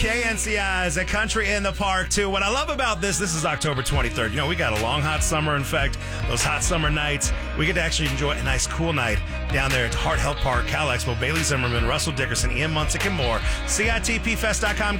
KNCI is a country in the park, too. What I love about this is October 23rd. You know, we got a long, hot summer. In fact, those hot summer nights, we get to actually enjoy a nice, cool night down there at Heart Health Park, Cal Expo, Bailey Zimmerman, Russell Dickerson, Ian Munsick, and more. CITPfest.com.